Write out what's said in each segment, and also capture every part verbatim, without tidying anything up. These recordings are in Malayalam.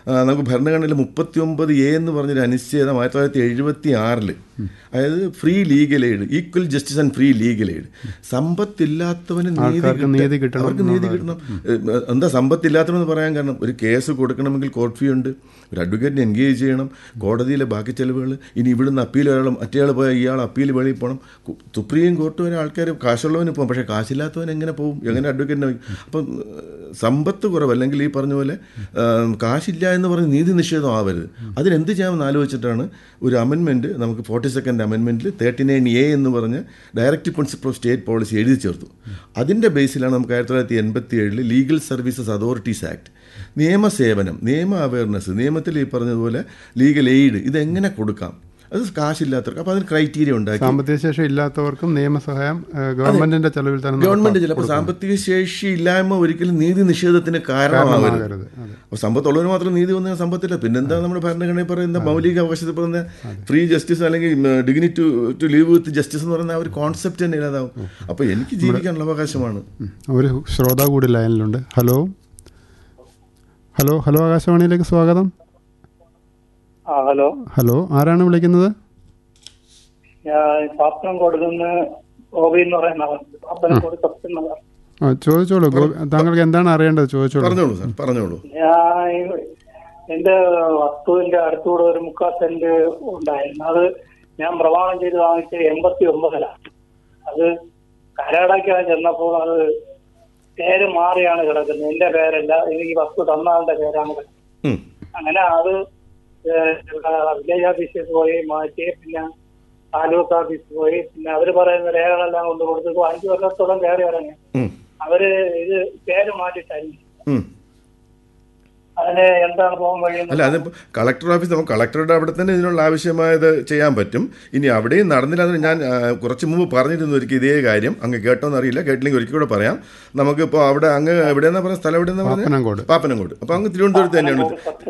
നമുക്ക് ഭരണഘടനയിൽ മുപ്പത്തി ഒമ്പത് എ എന്ന് പറഞ്ഞൊരു അനുച്ഛേദം ആയിരത്തി തൊള്ളായിരത്തി എഴുപത്തി ആറിൽ, അതായത് free legal aid, equal justice and free legal aid. സമ്പത്തില്ലാത്തവന് നീതി അവർക്ക് നീതി കിട്ടണം. എന്താ സമ്പത്തില്ലാത്തവനെന്ന് പറയാൻ കാരണം, ഒരു കേസ് കൊടുക്കണമെങ്കിൽ കോർട്ട് ഫീ ഉണ്ട്, ഒരു അഡ്വക്കേറ്റിനെ എൻഗേജ് ചെയ്യണം, കോടതിയിലെ ബാക്കി ചെലവുകൾ, ഇനി ഇവിടുന്ന് അപ്പീൽ ഒരാളും മറ്റേയാൾ പോയാൽ ഇയാൾ അപ്പീൽ വെളിയിൽ പോകണം. സുപ്രീം കോർട്ട് വരെ ആൾക്കാർ കാശുള്ളവന് പോകും, പക്ഷേ കാശില്ലാത്തവൻ എങ്ങനെ പോകും, എങ്ങനെ അഡ്വക്കേറ്റിനെ? അപ്പം സമ്പത്ത് കുറവ്, അല്ലെങ്കിൽ ഈ പറഞ്ഞ പോലെ കാശില്ല എന്ന് പറഞ്ഞ് നീതി നിഷേധം ആവരുത്. അതിനെന്ത് ചെയ്യാമെന്ന് ആലോചിച്ചിട്ടാണ് ഒരു അമെൻമെൻറ്റ് നമുക്ക് forty second അമെൻമെൻറ്റിൽ thirty nine A എന്ന് പറഞ്ഞ് directive principle of state policy എഴുതി ചേർത്തു. അതിൻ്റെ ബേസിലാണ് നമുക്ക് ആയിരത്തി തൊള്ളായിരത്തി എൺപത്തി ഏഴിൽ ലീഗൽ സർവീസസ് അതോറിറ്റീസ് ആക്ട്, നിയമസേവനം, നിയമ അവയർനെസ്, നിയമത്തിൽ ഈ പറഞ്ഞതുപോലെ ലീഗൽ എയ്ഡ് ഇതെങ്ങനെ കൊടുക്കാം, അത് കാശില്ലാത്തവർക്ക്. അപ്പോൾ അതിന് ക്രൈറ്റീരിയ ഉണ്ടാക്കി. സാമ്പത്തിക ശേഷി ഇല്ലാത്തവർക്കും നിയമസഹായം ഗവൺമെന്റിന്റെ ചെലവിൽ തന്നെ ഗവൺമെന്റ് ചിലപ്പോൾ സാമ്പത്തിക ശേഷി ഇല്ലായ്മ ഒരിക്കലും നീതി നിഷേധത്തിന് കാരണമാകരുത്. അപ്പോൾ സമ്പത്തുള്ളവന് മാത്രം നീതി വന്ന സമ്പത്തില്ല. പിന്നെന്താ നമ്മുടെ ഭരണഘടനയിൽ പറയുന്ന മൗലിക അവകാശത്തിൽ പറയുന്ന ഫ്രീ ജസ്റ്റിസ് അല്ലെങ്കിൽ dignity to to live with justice എന്ന് പറയുന്ന ആ ഒരു കോൺസെപ്റ്റ് തന്നെ ഇല്ലാതാവും. അപ്പോൾ എനിക്ക് ജീവിക്കാനുള്ള അവകാശമാണ്. ഒരു ശ്രോതാവ് കൂടി ലൈനിലുണ്ട്. ഹലോ ഹലോ ഹലോ ആകാശവാണിയിലേക്ക് സ്വാഗതം. ഹലോ ഹലോ ആരാണ് വിളിക്കുന്നത്? ഞാൻ പാപ്പനംകോട് നിന്ന് ഗോപി എന്ന് പറയുന്ന ചോദിച്ചോളൂ. താങ്കൾക്ക് എന്താണ് അറിയേണ്ടത്? ചോദിച്ചോളൂ. പറഞ്ഞോളൂ സാർ, പറഞ്ഞോളൂ. ഞാൻ എന്റെ വസ്തുവിന്റെ അടുത്തൂടെ ഒരു മുക്കാൽ സെന്റ് ഉണ്ടായിരുന്നു. അത് ഞാൻ പ്രമാണം ചെയ്ത് വാങ്ങിച്ച് എൺപത്തി ഒമ്പതിലാണ്. അത് കരടയ്ക്കാൻ ചെന്നപ്പോൾ അത് പേര് മാറിയാണ് കിടക്കുന്നത്. എന്റെ പേരല്ല, എനിക്ക് വസ്തു തന്ന ആളുടെ പേരാണ് കിടക്കുന്നത്. അങ്ങനെ അത് വില്ലേജ് ഓഫീസിൽ പോയി മാറ്റി, പിന്നെ താലൂക്ക് ഓഫീസിൽ പോയി, പിന്നെ അവര് പറയുന്ന രേഖകളെല്ലാം കൊണ്ട് കൊടുത്തു. അഞ്ചു വർഷത്തോളം കയറി ഇറങ്ങി. അവര് ഇത് പേര് മാറ്റിട്ടല്ല. അതിന് എന്താണ് പോകാൻ കഴിയുന്നത്? അല്ല, അതിപ്പോൾ കളക്ടർ ഓഫീസ്, നമുക്ക് കളക്ടറുടെ അവിടെ തന്നെ ഇതിനുള്ള ആവശ്യമായത് ചെയ്യാൻ പറ്റും. ഇനി അവിടെയും നടന്നില്ല. അതിന് ഞാൻ കുറച്ച് മുമ്പ് പറഞ്ഞിരുന്നു ഒരിക്കൽ ഇതേ കാര്യം. അങ്ങ് കേട്ടോന്ന് അറിയില്ല, കേട്ടില്ലെങ്കിൽ ഒരിക്കൽ കൂടെ പറയാം. നമുക്കിപ്പോൾ അവിടെ അങ്ങ് എവിടെയെന്നാ പറയുക, സ്ഥലം എവിടെയെന്നാ പറഞ്ഞത്? പാപ്പനംകോട്. അപ്പോൾ അങ്ങ് തിരുവനന്തപുരത്ത് തന്നെയാണ്.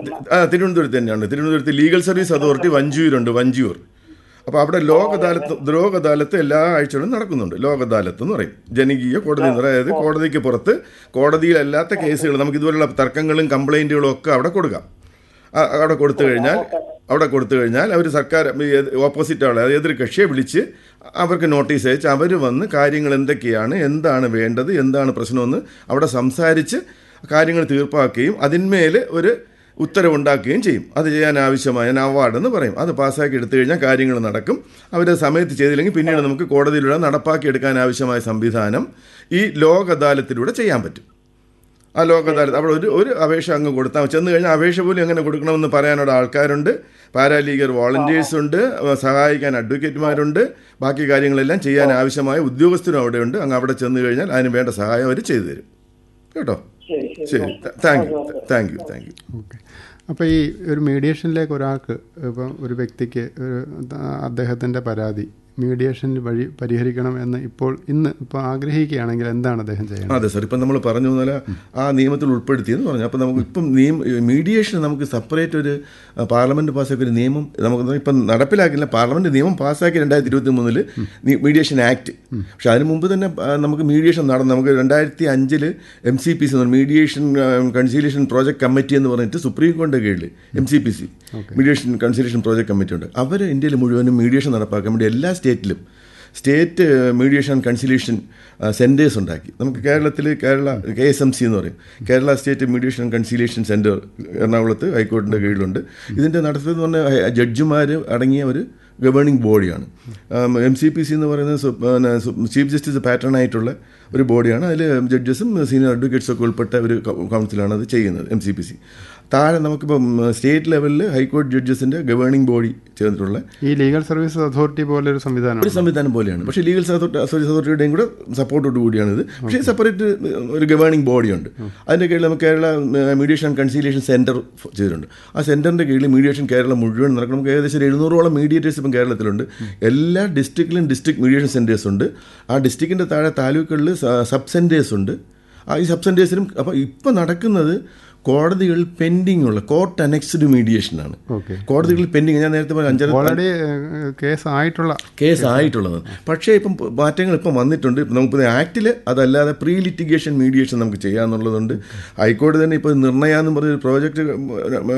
ആ തിരുവനന്തപുരത്ത് തന്നെയാണ്. തിരുവനന്തപുരത്ത് ലീഗൽ സർവീസ് അതോറിറ്റി വഞ്ചൂരുണ്ട്, വഞ്ചൂർ. അപ്പോൾ അവിടെ ലോക് അദാലത്ത് ലോക് അദാലത്ത് എല്ലാ ആഴ്ചകളും നടക്കുന്നുണ്ട്. ലോക് അദാലത്ത് എന്ന് പറയും, ജനകീയ കോടതി എന്ന് പറയും. അതായത് കോടതിക്ക് പുറത്ത് കോടതിയിലല്ലാത്ത കേസുകൾ, നമുക്ക് ഇതുപോലുള്ള തർക്കങ്ങളും കംപ്ലൈൻറ്റുകളും ഒക്കെ അവിടെ കൊടുക്കാം. അവിടെ കൊടുത്തു കഴിഞ്ഞാൽ അവിടെ കൊടുത്തു കഴിഞ്ഞാൽ അവർ സർക്കാർ ഓപ്പോസിറ്റ് ആളെ, അതായത് എതിർ കക്ഷിയെ വിളിച്ച് അവർക്ക് നോട്ടീസ് അയച്ച് അവർ വന്ന് കാര്യങ്ങൾ എന്തൊക്കെയാണ്, എന്താണ് വേണ്ടത്, എന്താണ് പ്രശ്നമെന്ന് അവിടെ സംസാരിച്ച് കാര്യങ്ങൾ തീർപ്പാക്കുകയും അതിന്മേൽ ഒരു ഉത്തരവുണ്ടാക്കുകയും ചെയ്യും. അത് ചെയ്യാൻ ആവശ്യമായ അവാർഡെന്ന് പറയും. അത് പാസ്സാക്കി എടുത്തു കഴിഞ്ഞാൽ കാര്യങ്ങൾ നടക്കും. അവർ സമയത്ത് ചെയ്തില്ലെങ്കിൽ പിന്നീട് നമുക്ക് കോടതിയിലൂടെ നടപ്പാക്കി എടുക്കാൻ ആവശ്യമായ സംവിധാനം ഈ ലോക് അദാലത്തിലൂടെ ചെയ്യാൻ പറ്റും. ആ ലോക് അദാലത്ത് അവിടെ ഒരു ഒരു അപേക്ഷ അങ്ങ് കൊടുത്താൽ ചെന്ന് കഴിഞ്ഞാൽ അപേക്ഷ പോലും എങ്ങനെ കൊടുക്കണമെന്ന് പറയാനുള്ള ആൾക്കാരുണ്ട്, പാരാലീഗൽ വോളണ്ടിയേഴ്സ് ഉണ്ട്, സഹായിക്കാൻ അഡ്വക്കേറ്റുമാരുണ്ട്, ബാക്കി കാര്യങ്ങളെല്ലാം ചെയ്യാൻ ആവശ്യമായ ഉദ്യോഗസ്ഥരും അവിടെയുണ്ട്. അങ്ങ് അവിടെ ചെന്ന് കഴിഞ്ഞാൽ അതിന് വേണ്ട സഹായം അവർ ചെയ്തു തരും. കേട്ടോ? ശരി, thank you thank you thank you okay. അപ്പോൾ ഈ ഒരു മീഡിയേഷനിലേക്ക് ഒരാൾക്ക്, ഇപ്പം ഒരു വ്യക്തിക്ക് അദ്ദേഹത്തിൻ്റെ പരാതി മീഡിയേഷൻ വഴി പരിഹരിക്കണം എന്ന് ഇപ്പോൾ ഇന്ന് ഇപ്പോൾ ആഗ്രഹിക്കുകയാണെങ്കിൽ എന്താണ് അദ്ദേഹം ചെയ്യുന്നത്? അതെ സാർ, ഇപ്പം നമ്മൾ പറഞ്ഞു പോലെ ആ നിയമത്തിൽ ഉൾപ്പെടുത്തിയെന്ന് പറഞ്ഞു. അപ്പോൾ നമുക്ക് ഇപ്പം നിയമ മീഡിയേഷൻ നമുക്ക് സെപ്പറേറ്റ് ഒരു പാർലമെൻറ്റ് പാസ്സാക്കിയ ഒരു നിയമം നമുക്ക് ഇപ്പം നടപ്പിലാക്കില്ല. പാർലമെൻറ്റ് നിയമം പാസ്സാക്കി രണ്ടായിരത്തി ഇരുപത്തി മൂന്നില് മീഡിയേഷൻ ആക്ട്. പക്ഷെ അതിന് മുമ്പ് തന്നെ നമുക്ക് മീഡിയേഷൻ നടന്നു. നമുക്ക് രണ്ടായിരത്തി അഞ്ചില് M C P C mediation conciliation project committee എന്ന് പറഞ്ഞിട്ട് സുപ്രീം കോടതിയുടെ കീഴിൽ M C P C mediation conciliation project committee ഉണ്ട്. അവർ ഇന്ത്യയിൽ മുഴുവനും മീഡിയേഷൻ നടപ്പാക്കാൻ വേണ്ടി എല്ലാ സ്റ്റേറ്റിലും സ്റ്റേറ്റ് മീഡിയേഷൻ കൺസിലേഷൻ സെൻറ്റേഴ്സ് ഉണ്ടാക്കി. നമുക്ക് കേരളത്തിൽ Kerala K S M C എന്ന് പറയും, Kerala state mediation conciliation centre എറണാകുളത്ത് ഹൈക്കോടതിൻ്റെ കീഴിലുണ്ട്. ഇതിൻ്റെ നടത്തുന്നത് പറഞ്ഞാൽ ജഡ്ജിമാർ അടങ്ങിയ ഒരു ഗവേണിംഗ് ബോഡിയാണ്. എം സി പി സി എന്ന് പറയുന്നത് ചീഫ് ജസ്റ്റിസ് പാറ്റേൺ ആയിട്ടുള്ള ഒരു ബോഡിയാണ്. അതിൽ ജഡ്ജസും സീനിയർ അഡ്വക്കേറ്റ്സും ഒക്കെ ഉൾപ്പെട്ട ഒരു കൗൺസിലാണ് അത് ചെയ്യുന്നത്, എം സി പി സി. താഴെ നമുക്കിപ്പം സ്റ്റേറ്റ് ലെവലിൽ ഹൈക്കോടതി ജഡ്ജസിൻ്റെ ഗവേണിംഗ് ബോഡി ചേർന്നിട്ടുള്ള ഈ ലീഗൽ സർവീസ് അതോറിറ്റി പോലെ ഒരു സംവിധാനം ഒരു സംവിധാനം പോലെയാണ്. പക്ഷേ ലീഗൽ സർവീസ് അതോറിറ്റിയുടെയും കൂടെ സപ്പോർട്ടോട് കൂടിയാണിത്. പക്ഷേ സെപ്പറേറ്റ് ഒരു ഗവേണിംഗ് ബോഡിയുണ്ട്. അതിൻ്റെ കീഴിൽ നമുക്ക് കേരള മീഡിയേഷൻ കൺസീലിയേഷൻ സെൻറ്റർ ചെയ്തിട്ടുണ്ട്. ആ സെൻറ്ററിൻ്റെ കീഴിൽ മീഡിയേഷൻ കേരളം മുഴുവൻ നടക്കണം. നമുക്ക് ഏകദേശം എഴുന്നൂറോളം മീഡിയേറ്റേഴ്സ് ഇപ്പം കേരളത്തിലുണ്ട്. എല്ലാ ഡിസ്ട്രിക്റ്റിലും ഡിസ്ട്രിക്ട് മീഡിയേഷൻ സെൻറ്റേഴ്സ് ഉണ്ട്. ആ ഡിസ്ട്രിക്റ്റിൻ്റെ താഴെ താലൂക്കുകളിൽ സബ് സെൻറ്റേഴ്സ് ഉണ്ട്. ആ ഈ സബ് സെൻറ്റേഴ്സിനും അപ്പോൾ ഇപ്പം നടക്കുന്നത് കോടതികളിൽ പെൻഡിങ് ഉള്ള കോർട്ട് അനക്സ്ഡ് മീഡിയേഷനാണ്. കോടതികളിൽ പെൻഡിങ്, ഞാൻ നേരത്തെ പറഞ്ഞ അഞ്ചര കേസ് ആയിട്ടുള്ള കേസ് ആയിട്ടുള്ളത്. പക്ഷേ ഇപ്പം മാറ്റങ്ങൾ ഇപ്പം വന്നിട്ടുണ്ട്. നമുക്ക് ആക്ടിൽ അതല്ലാതെ പ്രീ ലിറ്റിഗേഷൻ മീഡിയേഷൻ നമുക്ക് ചെയ്യാമെന്നുള്ളതുണ്ട്. ഹൈക്കോടതി തന്നെ ഇപ്പോൾ നിർണയ എന്ന് പറഞ്ഞൊരു പ്രോജക്റ്റ്